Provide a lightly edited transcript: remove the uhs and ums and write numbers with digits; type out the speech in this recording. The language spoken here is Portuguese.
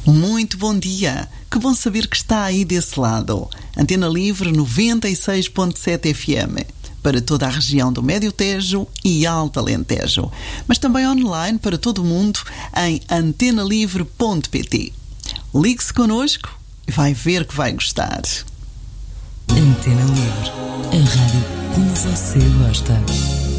Muito bom dia! Que bom saber que está aí desse lado. Antena Livre 96.7 FM. Para toda a região do Médio Tejo e Alto Alentejo. Mas também online para todo o mundo em antenalivre.pt. Ligue-se connosco e vai ver que vai gostar. Antena Livre. A rádio como você gosta.